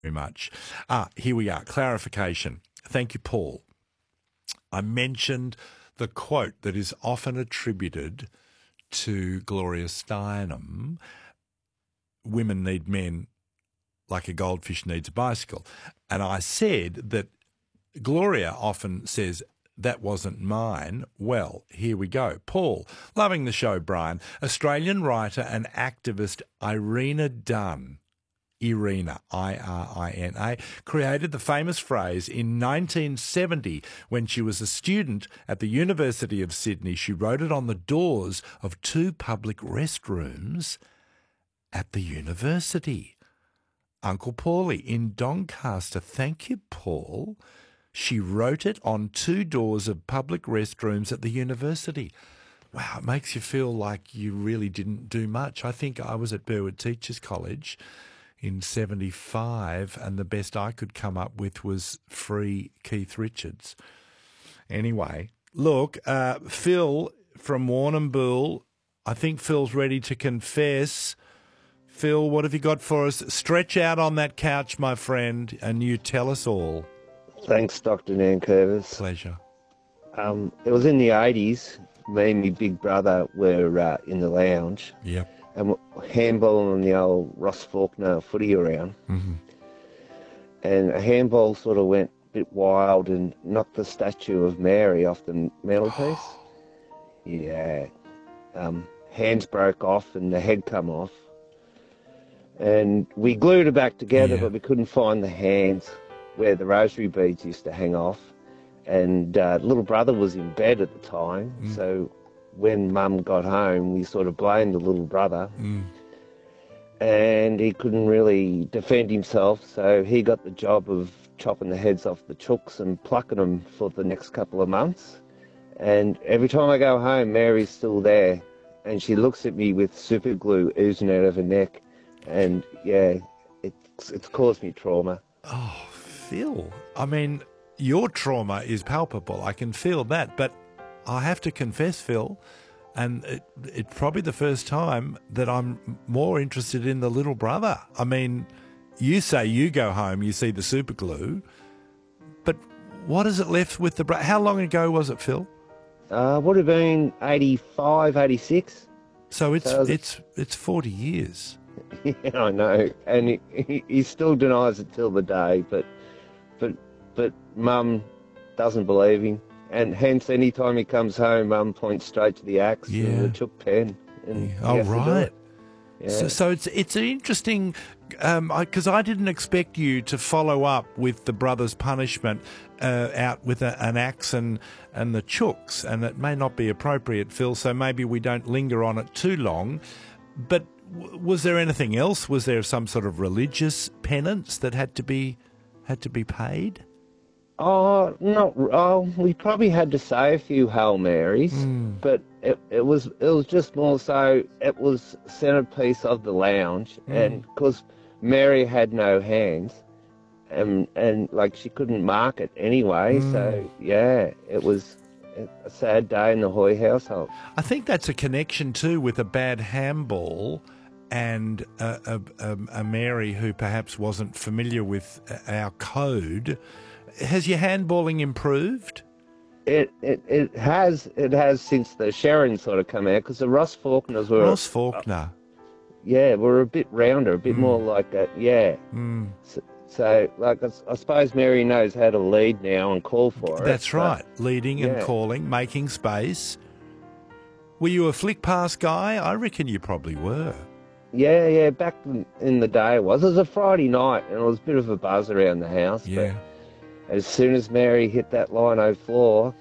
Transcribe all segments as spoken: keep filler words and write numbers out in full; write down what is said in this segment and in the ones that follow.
very much. Ah, here we are. Clarification. Thank you, Paul. I mentioned the quote that is often attributed to Gloria Steinem, women need men like a goldfish needs a bicycle. And I said that Gloria often says, that wasn't mine. Well, here we go. Paul, loving the show, Brian. Australian writer and activist Irina Dunn, Irina, I R I N A, created the famous phrase in nineteen seventy when she was a student at the University of Sydney. She wrote it on the doors of two public restrooms at the university. Uncle Paulie in Doncaster. Thank you, Paul. She wrote it on two doors of public restrooms at the university. Wow, it makes you feel like you really didn't do much. I think I was at Burwood Teachers College in seventy-five, and the best I could come up with was free Keith Richards. Anyway, look, uh, Phil from Warrnambool, I think Phil's ready to confess. Phil, what have you got for us? Stretch out on that couch, my friend, and you tell us all. Thanks, Doctor Nankervis. Pleasure. Um, it was in the eighties. Me and my big brother were uh, in the lounge. Yep. And we're handballing on the old Ross Faulkner footy around. Mm-hmm. And a handball sort of went a bit wild and knocked the statue of Mary off the mantelpiece. Yeah. Um, hands broke off and the head come off. And we glued it back together, Yeah. but we couldn't find the hands where the rosary beads used to hang off. And uh, little brother was in bed at the time, Mm. so when Mum got home, we sort of blamed the little brother. Mm. And he couldn't really defend himself, so he got the job of chopping the heads off the chooks and plucking them for the next couple of months. And every time I go home, Mary's still there, and she looks at me with super glue oozing out of her neck. And yeah, it's it's caused me trauma. Oh, Phil, I mean, your trauma is palpable. I can feel that. But I have to confess, Phil, and it, it's probably the first time that I'm more interested in the little brother. I mean, you say you go home, you see the super glue, but what is it left with the brother? How long ago was it, Phil? Uh, would have been eighty-five, eighty-six. So it's So it's it's forty years. Yeah, I know, and he, he, he still denies it till the day. But, but, but Mum doesn't believe him, and hence, any time he comes home, Mum points straight to the axe Yeah. and the chook pen. And he Oh, has to do right. it. Yeah. So, so it's it's an interesting, because I, I didn't expect you to follow up with the brother's punishment uh, out with a, an axe and, and the chooks, and it may not be appropriate, Phil, so maybe we don't linger on it too long. But w- was there anything else? Was there some sort of religious penance that had to be had to be paid? Oh, not. Oh, we probably had to say a few Hail Marys, Mm. but it, it was it was just more so. It was centerpiece of the lounge, Mm. and because Mary had no hands, and and like she couldn't mark it anyway. Mm. So yeah, it was a sad day in the Hoy household. I think that's a connection too with a bad handball and a, a, a, a Mary who perhaps wasn't familiar with our code. Has your handballing improved? It it it has it has since the Sharon sort of come out, because the Ross Faulkners were Ross Faulkner. yeah were a bit rounder, a bit Mm. more like that. Yeah. Mm, So, so like, I, s- I suppose Mary knows how to lead now and call for it. that's but- right. Leading and yeah. calling, making space. Were you a flick pass guy? I reckon you probably were. Yeah, yeah. Back in, in the day, it was. It was a Friday night, and it was a bit of a buzz around the house. Yeah. But as soon as Mary hit that lino floor,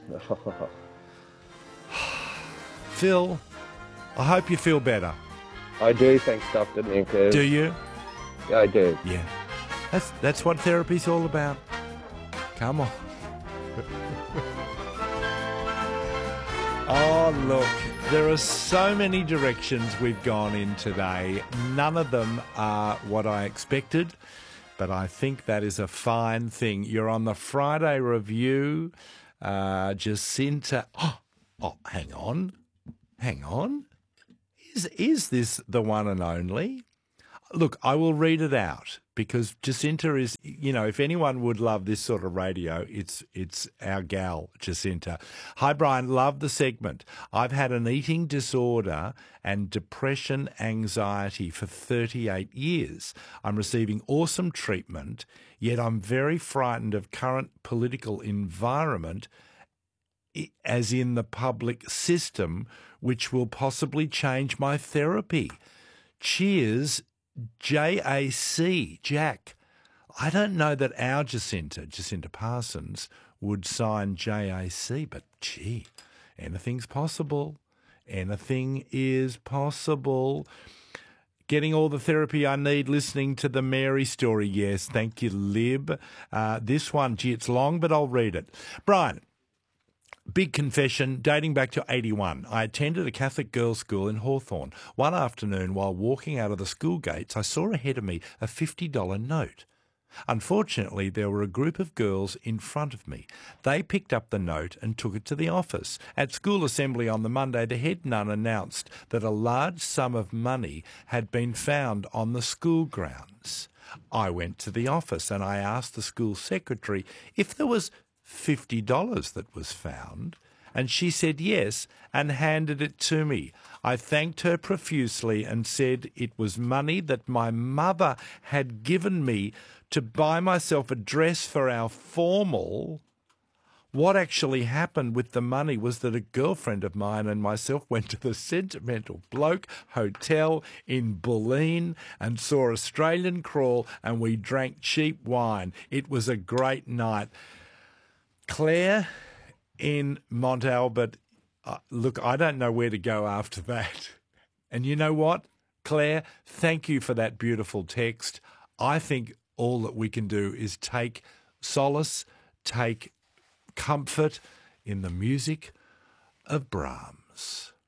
Phil, I hope you feel better. I do. Thanks, Doctor Nankervis. Do you? I do. Yeah. That's that's what therapy's all about. Come on. Oh, look, there are so many directions we've gone in today. None of them are what I expected, but I think that is a fine thing. You're on the Friday Review. Uh, Jacinta. Oh, oh, hang on. Hang on. Is, is this the one and only? Look, I will read it out because Jacinta is, you know, if anyone would love this sort of radio, it's it's our gal, Jacinta. Hi, Brian. Love the segment. I've had an eating disorder and depression anxiety for thirty-eight years. I'm receiving awesome treatment, yet I'm very frightened of current political environment, as in the public system, which will possibly change my therapy. Cheers, J A C, Jack. I don't know that our Jacinta, Jacinta Parsons, would sign J A C, but gee, anything's possible. Anything is possible. Getting all the therapy I need listening to the Mary story. Yes, thank you, Lib. Uh, this one, gee, it's long, but I'll read it. Brian, big confession, dating back to eighty-one. I attended a Catholic girls' school in Hawthorne. One afternoon, while walking out of the school gates, I saw ahead of me a fifty dollar note. Unfortunately, there were a group of girls in front of me. They picked up the note and took it to the office. At school assembly on the Monday, the head nun announced that a large sum of money had been found on the school grounds. I went to the office and I asked the school secretary if there was fifty dollars that was found, and she said yes and handed it to me. I thanked her profusely and said it was money that my mother had given me to buy myself a dress for our formal. What actually happened with the money was that a girlfriend of mine and myself went to the Sentimental Bloke Hotel in Bulleen and saw Australian Crawl, and we drank cheap wine. It was a great night. Claire in Mont Albert, uh, look, I don't know where to go after that. And you know what, Claire, thank you for that beautiful text. I think all that we can do is take solace, take comfort in the music of Brahms.